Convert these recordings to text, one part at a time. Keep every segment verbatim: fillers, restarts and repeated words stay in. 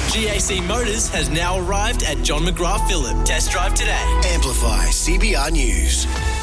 G A C Motors has now arrived at John McGrath Phillip. Test drive today. Amplify C B R News.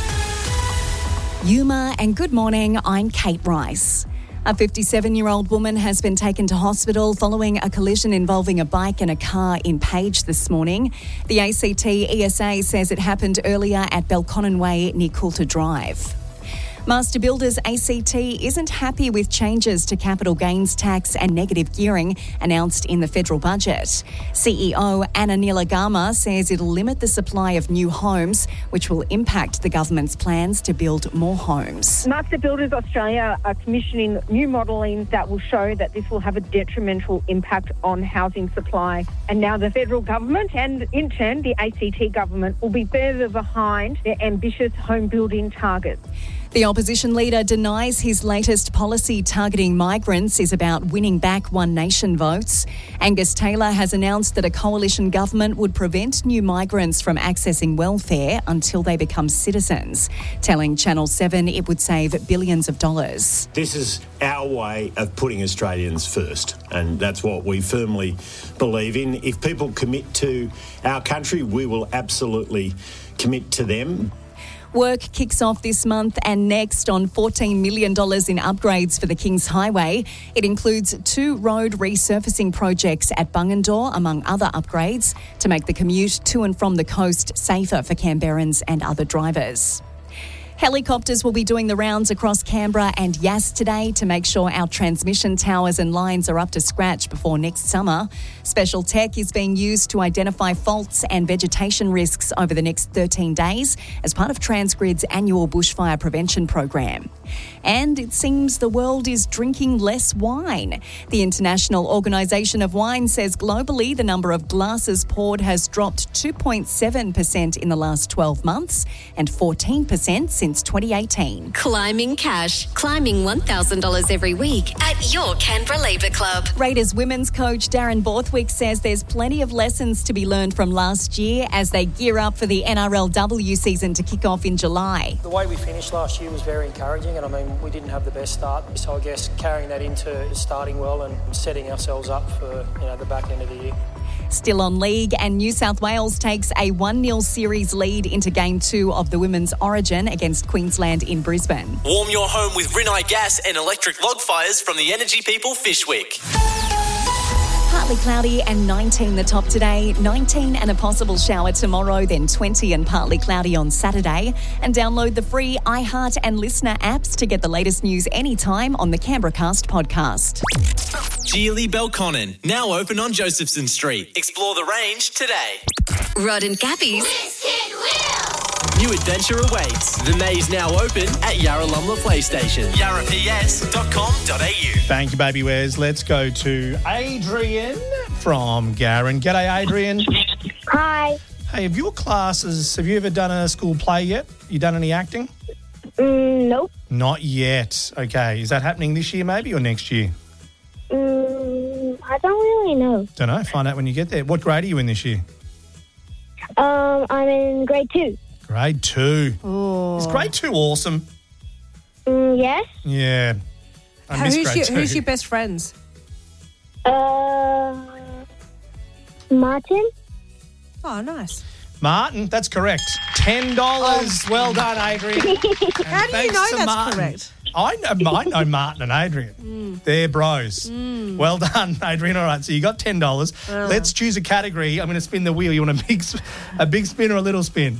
Yuma, and good morning, I'm Kate Rice. A fifty-seven-year-old woman has been taken to hospital following a collision involving a bike and a car in Page this morning. The A C T E S A says it happened earlier at Belconnen Way near Coulter Drive. Master Builders A C T isn't happy with changes to capital gains tax and negative gearing announced in the federal budget. C E O Anna Nilagama says it'll limit the supply of new homes, which will impact the government's plans to build more homes. Master Builders Australia are commissioning new modelling that will show that this will have a detrimental impact on housing supply. And now the federal government and, in turn, the A C T government will be further behind their ambitious home building targets. The opposition leader denies his latest policy targeting migrants is about winning back One Nation votes. Angus Taylor has announced that a coalition government would prevent new migrants from accessing welfare until they become citizens, telling Channel seven it would save billions of dollars. This is our way of putting Australians first, and that's what we firmly believe in. If people commit to our country, we will absolutely commit to them. Work kicks off this month and next on fourteen million dollars in upgrades for the Kings Highway. It includes two road resurfacing projects at Bungendore, among other upgrades, to make the commute to and from the coast safer for Canberrans and other drivers. Helicopters will be doing the rounds across Canberra and Yass today to make sure our transmission towers and lines are up to scratch before next summer. Special tech is being used to identify faults and vegetation risks over the next thirteen days as part of Transgrid's annual bushfire prevention program. And it seems the world is drinking less wine. The International Organisation of Wine says globally the number of glasses poured has dropped two point seven percent in the last twelve months and fourteen percent since Since twenty eighteen. Climbing Cash. Climbing one thousand dollars every week at your Canberra Labour Club. Raiders women's coach Darren Borthwick says there's plenty of lessons to be learned from last year as they gear up for the N R L W season to kick off in July. The way we finished last year was very encouraging, and I mean, we didn't have the best start. So I guess carrying that into starting well and setting ourselves up for, you know, the back end of the year. Still on league, and New South Wales takes a one nil series lead into Game two of the Women's Origin against Queensland in Brisbane. Warm your home with Rinnai Gas and electric log fires from the Energy People Fishwick. Partly cloudy and nineteen the top today, nineteen and a possible shower tomorrow, then twenty and partly cloudy on Saturday. And download the free iHeart and Listener apps to get the latest news anytime on the Canberra Cast podcast. Geely Belconnen, now open on Josephson Street. Explore the range today. Rod and Gabby's New adventure awaits. The maze now open at Yarralumla PlayStation. yarra p s dot com dot a u. Thank you, Baby Wes. Let's go to Adrian from Garran. G'day, Adrian. Hi. Hey, have your classes, have you ever done a school play yet? You done any acting? Mm, nope. Not yet. Okay. Is that happening this year maybe or next year? Mm, I don't really know. Don't know. Find out when you get there. What grade are you in this year? Um, I'm in grade two. Grade two. Oh. Is grade two awesome? Mm, yes. Yeah. I miss who's, grade your, two. who's your best friends? Uh, Martin. Oh, nice. Martin, that's correct. ten dollars. Oh. Well done, Adrian. How do you thanks know to that's Martin. correct? I know, I know Martin and Adrian. Mm. They're bros. Mm. Well done, Adrian. All right, so you got ten dollars. Uh. Let's choose a category. I'm going to spin the wheel. You want a big a big spin or a little spin?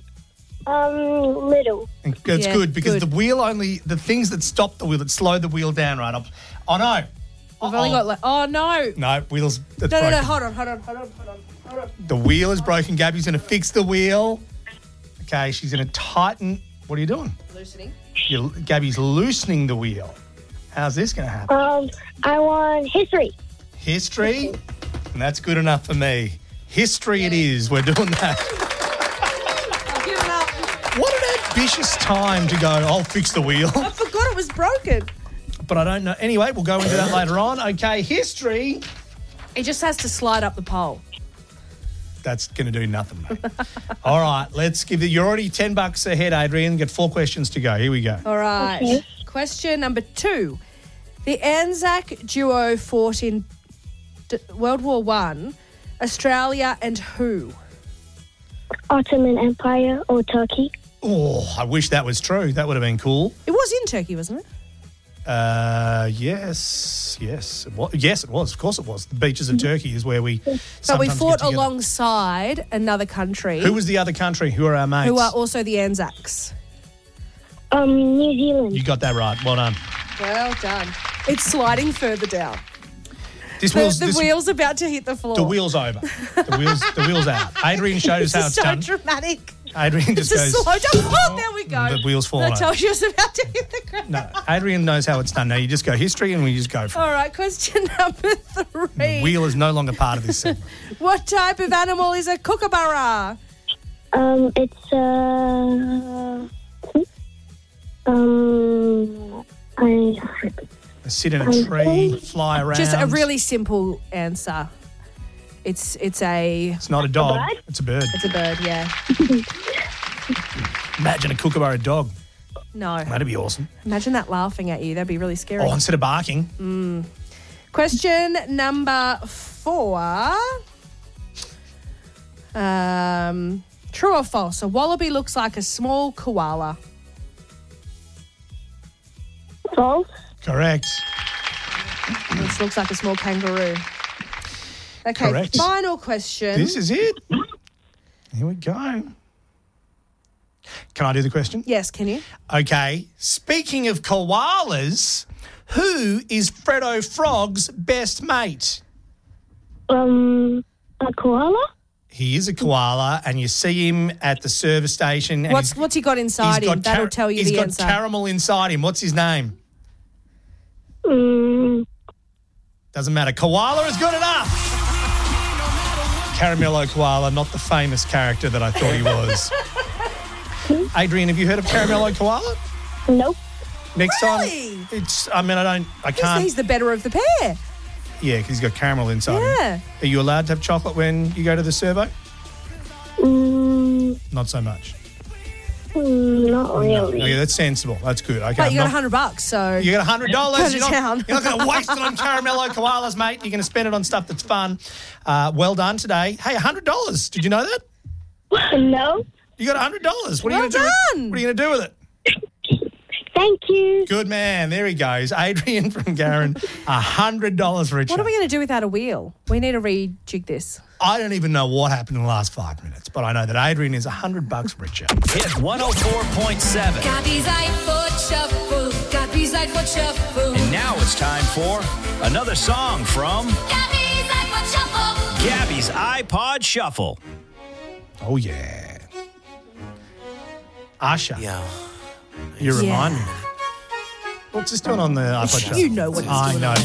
Um, little. It's Yeah, good because good. the wheel only, the things that stop the wheel, that slow the wheel down, right? I'll, oh, no. I've only got like, oh, no. No, wheel's it's No, no, broken. no, hold on, hold on, hold on, hold on, hold on. The wheel is broken. Gabby's going to fix the wheel. Okay, she's going to tighten. What are you doing? Loosening. You're, Gabby's loosening the wheel. How's this going to happen? Um, I want history. History, and that's good enough for me. History it is. We're doing that. I've given up. What an ambitious time to go, I'll fix the wheel. I forgot it was broken. But I don't know. Anyway, we'll go into that later on. Okay, history. It just has to slide up the pole. That's going to do nothing, mate. All right, let's give it. You're already ten bucks ahead, Adrian. Get four questions to go. Here we go. All right. Okay. Question number two. The Anzac duo fought in D- World War One, Australia and who? Ottoman Empire or Turkey? Oh, I wish that was true. That would have been cool. It was in Turkey, wasn't it? Uh, yes, yes, it was. Yes, it was. Of course, it was. The beaches of Turkey is where we. But we sometimes fought get together. alongside another country. Who was the other country? Who are our mates? Who are also the Anzacs. Um, New Zealand. You got that right. Well done. Well done. It's sliding further down. This The, wheel's the this, wheel's about to hit the floor. the wheel's over. The wheel's the wheel's out. Adrian showed us This how is it's so done. dramatic. Adrian just It's a goes. slow jump. Oh, there we go. The wheel's fallen I over. told you it's about to hit the ground. No, Adrian knows how it's done. Now you just go history and we just go for it. All right, question number three. The wheel is no longer part of this segment. What type of animal is a kookaburra? Um, it's uh, um, I They sit in a tree, fly around. Just a really simple answer. It's it's a It's not a dog. A bird? It's a bird. it's a bird. Yeah. Imagine a kookaburra dog. No. That'd be awesome. Imagine that laughing at you. That'd be really scary. Oh, instead of barking. Question number four. Um, true or false? A wallaby looks like a small koala. false. Correct. Which looks like a small kangaroo. Okay, Correct. final question. This is it. Here we go. Can I do the question? Yes, can you? Okay. Speaking of koalas, who is Freddo Frog's best mate? Um, a koala. He is a koala, and you see him at the service station. And What's he's- what's he got he's inside him? got That'll car- tell you he's the got answer. caramel inside him. What's his name? Um, Doesn't matter. Koala is good enough. Caramello Koala, not the famous character that I thought he was. Adrian, have you heard of Caramello Koala? nope. Next Really? time, it's. I mean, I don't. I He's, can't. he's the better of the pair. Yeah, because he's got caramel inside Yeah. him. Are you allowed to have chocolate when you go to the servo? Mm, Not so much. mm, not really. Okay, that's sensible. That's good. Okay, But I'm you got a not- hundred bucks, so You got a hundred dollars. Go to You're not, town. you're not going to waste it on caramello koalas, mate. You're going to spend it on stuff that's fun. Uh, well done today. Hey, a hundred dollars. Did you know that? No. You got a hundred dollars. What are Well you going to do? done. What are you going to do with it? Thank you. Good man. There he goes. Adrian from Garen. A hundred dollars for each. what are we going to do without a wheel? We need to rejig this. I don't even know what happened in the last five minutes, but I know that Adrian is a hundred bucks richer. Hit one oh four point seven. Gabby's iPod Shuffle. Gabby's iPod Shuffle. And now it's time for another song from Gabby's iPod Shuffle. Gabby's iPod Shuffle. Oh yeah. Asha, Yeah. you Yeah. remind me. What's this doing on the iPod Shuffle? You know what he's I doing know.